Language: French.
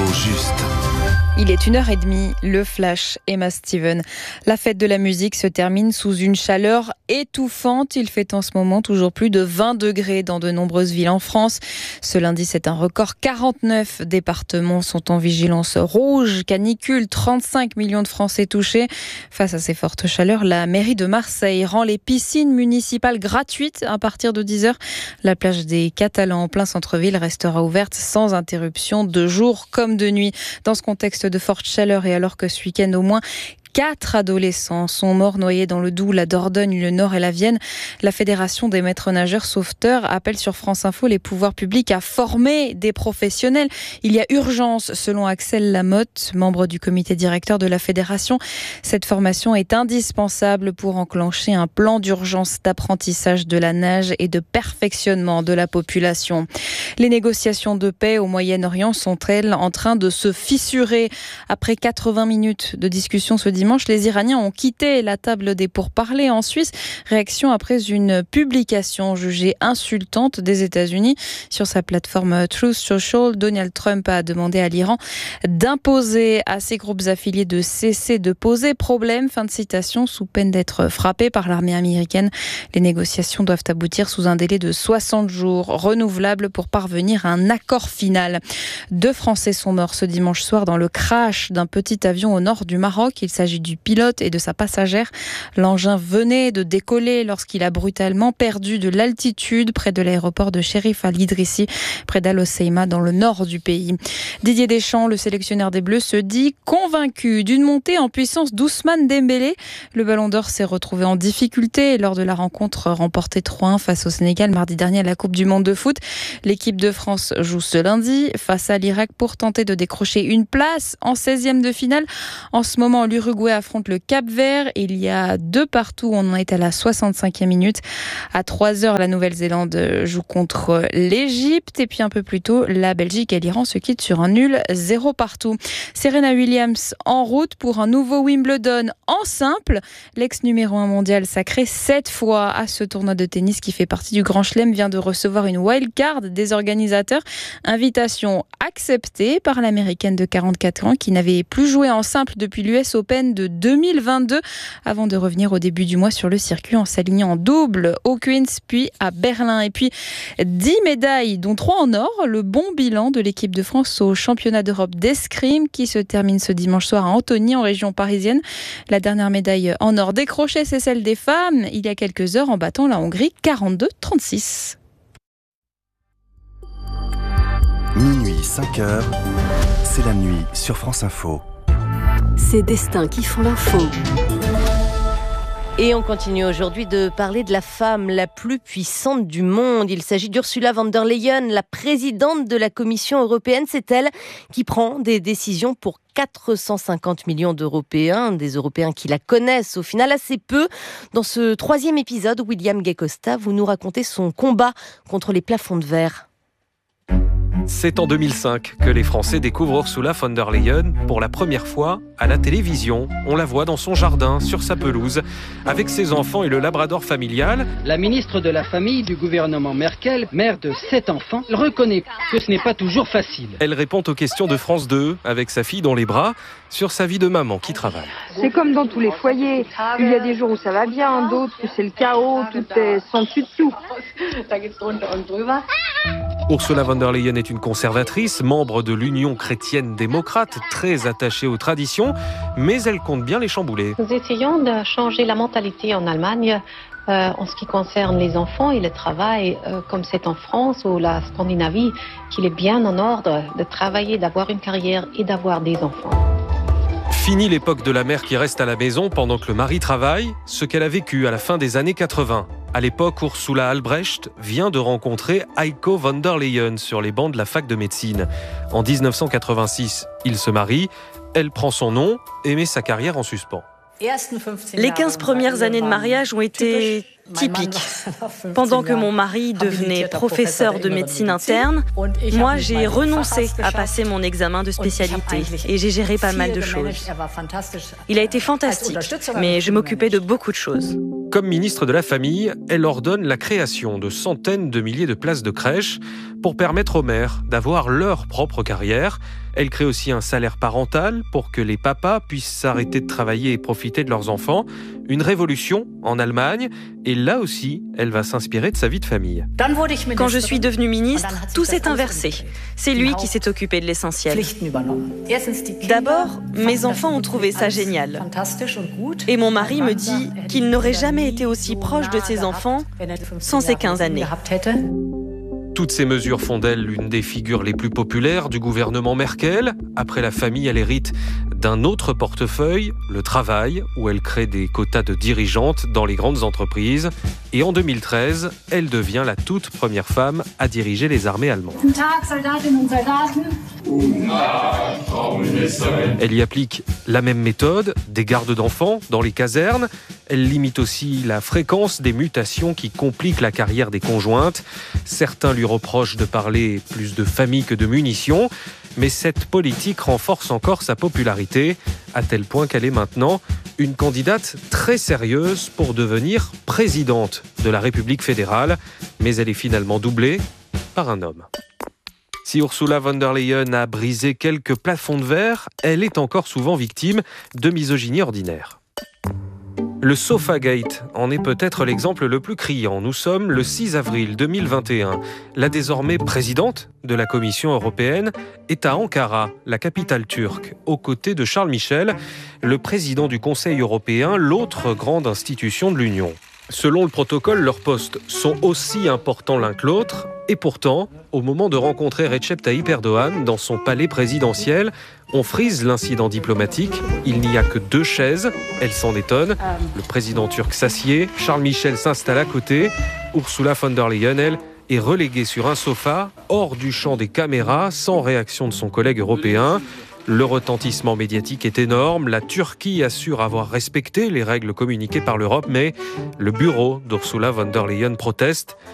juste. Il est 1h30, le flash, Emma Steven. La fête de la musique se termine sous une chaleur étouffante. Il fait en ce moment toujours plus de 20 degrés dans de nombreuses villes en France. Ce lundi, c'est un record. 49 départements sont en vigilance rouge, canicule, 35 millions de Français touchés. Face à ces fortes chaleurs, la mairie de Marseille rend les piscines municipales gratuites à partir de 10h. La plage des Catalans en plein centre-ville restera ouverte sans interruption de jour comme de nuit. Dans ce contexte de forte chaleur et alors que ce week-end au moins 4 adolescents sont morts noyés dans le Doubs, la Dordogne, le Nord et la Vienne. La Fédération des maîtres nageurs sauveteurs appelle sur France Info les pouvoirs publics à former des professionnels. Il y a urgence, selon Axel Lamotte, membre du comité directeur de la Fédération. Cette formation est indispensable pour enclencher un plan d'urgence d'apprentissage de la nage et de perfectionnement de la population. Les négociations de paix au Moyen-Orient sont-elles en train de se fissurer? Après 80 minutes de discussion ce dimanche, les Iraniens ont quitté la table des pourparlers en Suisse. Réaction après une publication jugée insultante des États-Unis. Sur sa plateforme Truth Social, Donald Trump a demandé à l'Iran d'imposer à ses groupes affiliés de cesser de poser problème. Fin de citation, sous peine d'être frappé par l'armée américaine. Les négociations doivent aboutir sous un délai de 60 jours renouvelable pour parvenir à un accord final. 2 Français sont morts ce dimanche soir dans le crash d'un petit avion au nord du Maroc. Il s'agit du pilote et de sa passagère. L'engin venait de décoller lorsqu'il a brutalement perdu de l'altitude près de l'aéroport de Cherif Al Idrissi, près d'Al Hoceima, dans le nord du pays. Didier Deschamps, le sélectionneur des Bleus, se dit convaincu d'une montée en puissance d'Ousmane Dembélé. Le Ballon d'Or s'est retrouvé en difficulté lors de la rencontre remportée 3-1 face au Sénégal mardi dernier à la Coupe du Monde de foot. L'équipe de France joue ce lundi face à l'Irak pour tenter de décrocher une place en 16e de finale. En ce moment, l'Uruguay affronte le Cap-Vert. Il y a 2 partout. On en est à la 65e minute. À 3h, la Nouvelle-Zélande joue contre l'Égypte. Et puis un peu plus tôt, la Belgique et l'Iran se quittent sur un nul 0 partout. Serena Williams en route pour un nouveau Wimbledon en simple. L'ex numéro 1 mondial sacré 7 fois à ce tournoi de tennis qui fait partie du Grand Chelem vient de recevoir une wildcard des organisateurs. Invitation acceptée par l'américaine de 44 ans qui n'avait plus joué en simple depuis l'US Open de 2022 avant de revenir au début du mois sur le circuit en s'alignant en double au Queens puis à Berlin. Et puis 10 médailles dont 3 en or, le bon bilan de l'équipe de France au championnat d'Europe d'escrime qui se termine ce dimanche soir à Antony en région parisienne. La dernière médaille en or décrochée, c'est celle des femmes il y a quelques heures en battant la Hongrie 42-36. Minuit 5h, c'est la nuit sur France Info. Ces destins qui font l'info. Et on continue aujourd'hui de parler de la femme la plus puissante du monde. Il s'agit d'Ursula von der Leyen, la présidente de la Commission européenne. C'est elle qui prend des décisions pour 450 millions d'Européens, des Européens qui la connaissent au final assez peu. Dans ce 3e épisode, William Gay-Costa, vous nous racontez son combat contre les plafonds de verre. C'est en 2005 que les Français découvrent Ursula von der Leyen pour la première fois à la télévision. On la voit dans son jardin, sur sa pelouse, avec ses enfants et le labrador familial. La ministre de la Famille du gouvernement Merkel, mère de 7 enfants, reconnaît que ce n'est pas toujours facile. Elle répond aux questions de France 2, avec sa fille dans les bras, sur sa vie de maman qui travaille. C'est comme dans tous les foyers. Il y a des jours où ça va bien, d'autres où c'est le chaos, tout est sans dessus dessous. Ursula von der Leyen est une conservatrice, membre de l'Union chrétienne démocrate, très attachée aux traditions, mais elle compte bien les chambouler. Nous essayons de changer la mentalité en Allemagne en ce qui concerne les enfants et le travail, comme c'est en France ou la Scandinavie, qu'il est bien en ordre de travailler, d'avoir une carrière et d'avoir des enfants. Fini l'époque de la mère qui reste à la maison pendant que le mari travaille, ce qu'elle a vécu à la fin des années 80. À l'époque, Ursula Albrecht vient de rencontrer Heiko von der Leyen sur les bancs de la fac de médecine. En 1986, ils se marient, elle prend son nom et met sa carrière en suspens. Les 15 premières années de mariage ont été typiques. Pendant que mon mari devenait professeur de médecine interne, moi j'ai renoncé à passer mon examen de spécialité et j'ai géré pas mal de choses. Il a été fantastique, mais je m'occupais de beaucoup de choses. Comme ministre de la Famille, elle ordonne la création de centaines de milliers de places de crèche pour permettre aux mères d'avoir leur propre carrière. Elle crée aussi un salaire parental pour que les papas puissent s'arrêter de travailler et profiter de leurs enfants. Une révolution en Allemagne. Et là aussi, elle va s'inspirer de sa vie de famille. Quand je suis devenue ministre, tout s'est inversé. C'est lui qui s'est occupé de l'essentiel. D'abord, mes enfants ont trouvé ça génial. Et mon mari me dit qu'il n'aurait jamais été aussi proche de ses enfants sans ces 15 années. Toutes ces mesures font d'elle l'une des figures les plus populaires du gouvernement Merkel. Après la famille, elle hérite d'un autre portefeuille, le travail, où elle crée des quotas de dirigeantes dans les grandes entreprises. Et en 2013, elle devient la toute première femme à diriger les armées allemandes. Elle y applique la même méthode, des gardes d'enfants dans les casernes. Elle limite aussi la fréquence des mutations qui compliquent la carrière des conjointes. Certains lui reprochent de parler plus de famille que de munitions. Mais cette politique renforce encore sa popularité, à tel point qu'elle est maintenant une candidate très sérieuse pour devenir présidente de la République fédérale. Mais elle est finalement doublée par un homme. Si Ursula von der Leyen a brisé quelques plafonds de verre, elle est encore souvent victime de misogynie ordinaire. Le Sofagate en est peut-être l'exemple le plus criant. Nous sommes le 6 avril 2021. La désormais présidente de la Commission européenne est à Ankara, la capitale turque, aux côtés de Charles Michel, le président du Conseil européen, l'autre grande institution de l'Union. Selon le protocole, leurs postes sont aussi importants l'un que l'autre. Et pourtant, au moment de rencontrer Recep Tayyip Erdogan dans son palais présidentiel, on frise l'incident diplomatique. Il n'y a que 2 chaises. Elle s'en étonne. Le président turc s'assied. Charles Michel s'installe à côté. Ursula von der Leyen, elle, est reléguée sur un sofa, hors du champ des caméras, sans réaction de son collègue européen. Le retentissement médiatique est énorme. La Turquie assure avoir respecté les règles communiquées par l'Europe, mais le bureau d'Ursula von der Leyen proteste.